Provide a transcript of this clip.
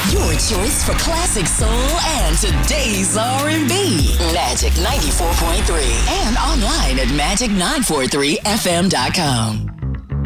Your choice for classic soul and today's R&B. Magic 94.3 and online at magic943fm.com.